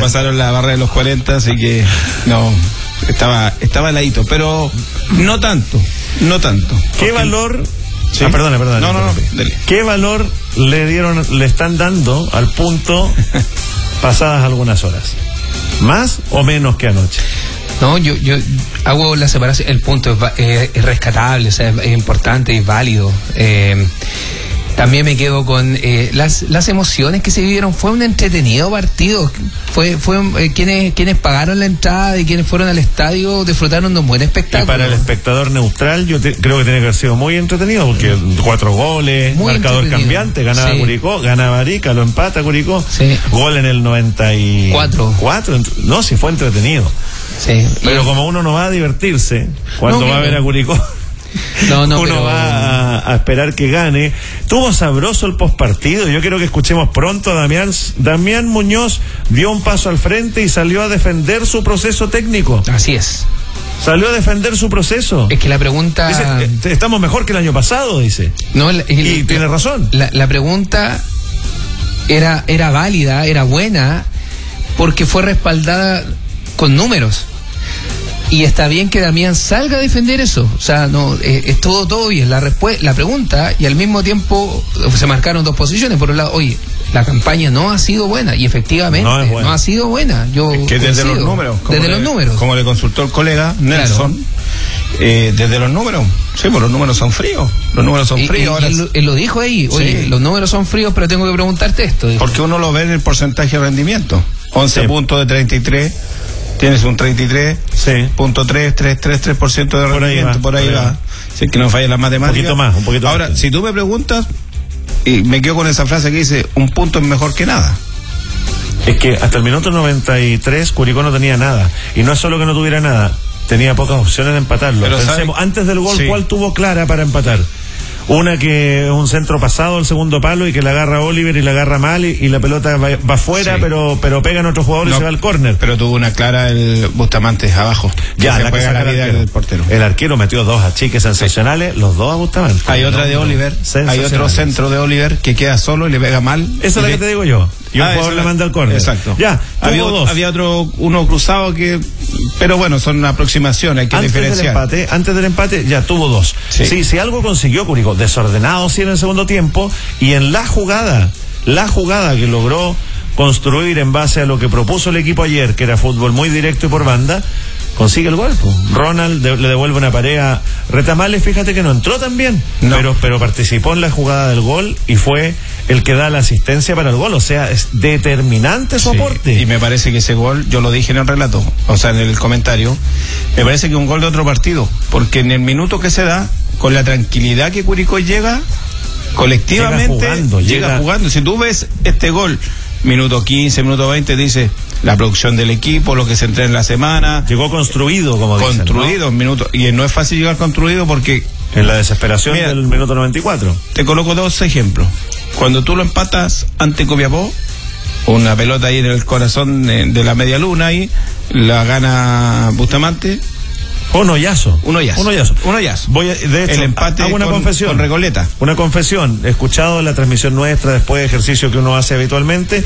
pasaron la barra de los 40, así que no, estaba heladito, pero no tanto. ¿Qué valor? ¿Sí? Perdona. No, dale. ¿Qué valor le están dando al punto pasadas algunas horas? ¿Más o menos que anoche? No, yo hago la separación. El punto es rescatable, o sea, es importante y válido. También me quedo con las emociones que se vivieron. Fue un entretenido partido. Fue quienes pagaron la entrada y quienes fueron al estadio disfrutaron de un buen espectáculo. Y para el espectador neutral, creo que tiene que haber sido muy entretenido, porque 4 goles, muy marcador cambiante, ganaba Curicó, ganaba Arica, lo empata Curicó. Sí. Gol en el 94. No, sí fue entretenido. Sí. Pero como uno no va a divertirse cuando va a ver a Curicó. Uno va a esperar que gane. Tuvo sabroso el postpartido. Yo quiero que escuchemos pronto a Damián Muñoz. Dio un paso al frente y salió a defender su proceso técnico. Así es. Salió a defender su proceso. Es que la pregunta... Dice, estamos mejor que el año pasado, dice. No, y tiene razón. La pregunta era válida, era buena, porque fue respaldada con números. Y está bien que Damián salga a defender eso. O sea, no, es todo bien. La pregunta, y al mismo tiempo se marcaron 2 posiciones. Por un lado, oye, la campaña no ha sido buena, y efectivamente no ha sido buena. Yo que desde los números, como le consultó el colega Nelson, desde los números, sí, pues los números son fríos. Ahora, él lo dijo ahí, oye, los números son fríos, pero tengo que preguntarte esto. Dijo. Porque uno lo ve en el porcentaje de rendimiento. 11 puntos de 33. Tienes un 33.3% de rendimiento, por ahí va. Si es que no falla la matemática. Un poquito más. Ahora, si tú me preguntas, y me quedo con esa frase que dice, un punto es mejor que nada. Es que hasta el minuto 93 Curicó no tenía nada. Y no es solo que no tuviera nada, tenía pocas opciones de empatarlo. Pero pensemos, antes del gol, ¿cuál tuvo clara para empatar? Una que es un centro pasado al segundo palo y que la agarra Oliver y la agarra mal y la pelota va afuera, pero pega en otro jugador y se va al córner. Pero tuvo una clara el Bustamante abajo. Ya, la juega la vida del portero. El arquero metió 2 achiques sensacionales, los 2 a Bustamante. Hay otra de Oliver, hay otro centro de Oliver que queda solo y le pega mal. Esa es la que te digo yo. Y un jugador le manda al córner. Exacto. Ya, había uno cruzado que... Pero bueno, son una aproximación, hay que diferenciar. Antes del empate ya tuvo 2. Sí, si algo consiguió Curicó, desordenado sí en el segundo tiempo, y en la jugada que logró construir en base a lo que propuso el equipo ayer, que era fútbol muy directo y por banda, consigue el gol. Ronald le devuelve una pared a Retamales, fíjate que no entró tan bien, pero participó en la jugada del gol y fue el que da la asistencia para el gol, o sea, es determinante su aporte. Y me parece que ese gol, yo lo dije en el relato, o sea, en el comentario, me parece que un gol de otro partido, porque en el minuto que se da, con la tranquilidad que Curicó llega, colectivamente, llega jugando. Si tú ves este gol, minuto 15, minuto 20, dice la producción del equipo, lo que se entrena en la semana. Llegó construido, como dicen, construido, ¿no? Minuto, y no es fácil llegar construido porque... En la desesperación del minuto 94. Te coloco 2 ejemplos. Cuando tú lo empatas ante Copiapó, una pelota ahí en el corazón de la media luna, ahí la gana Bustamante. Un hoyazo. De hecho, el empate hago una confesión. Con Recoleta. Una confesión. He escuchado la transmisión nuestra después de ejercicio que uno hace habitualmente.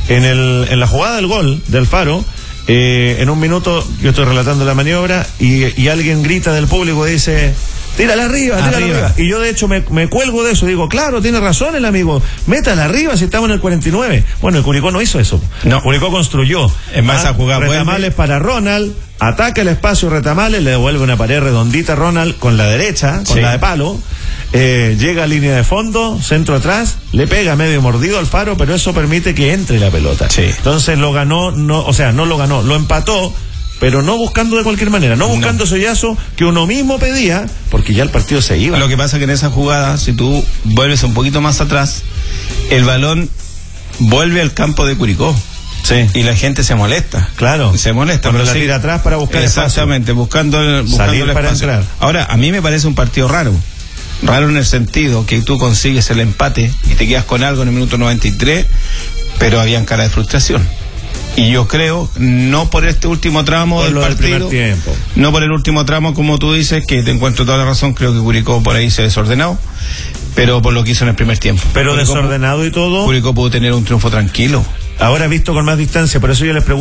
En la jugada del gol del Faro, en un minuto yo estoy relatando la maniobra y alguien grita del público y dice... Tírala arriba. Y yo de hecho me cuelgo de eso, digo, claro, tiene razón el amigo, métala arriba si estamos en el 49. Bueno, el Curicó no hizo eso. No. Curicó construyó. En base a jugar Retamales para Ronald, ataca el espacio Retamales, le devuelve una pared redondita a Ronald con la derecha, con la de palo, llega a línea de fondo, centro atrás, le pega medio mordido al Faro, pero eso permite que entre la pelota. Sí. Entonces lo empató, pero no buscando de cualquier manera, no buscando ese hoyazo que uno mismo pedía, porque ya el partido se iba. Lo que pasa es que en esa jugada, si tú vuelves un poquito más atrás, el balón vuelve al campo de Curicó. Sí. Y la gente se molesta. Claro. Se molesta. Pero la tira atrás para buscar exactamente, buscando el para entrar. Ahora, a mí me parece un partido raro. Raro en el sentido que tú consigues el empate y te quedas con algo en el minuto 93, pero habían cara de frustración. Y yo creo, no por este último tramo del partido, no por el último tramo, como tú dices, que te encuentro toda la razón, creo que Curicó por ahí se desordenó, pero por lo que hizo en el primer tiempo. Pero Curicó, desordenado y todo, Curicó pudo tener un triunfo tranquilo. Ahora visto con más distancia, por eso yo les pregunto.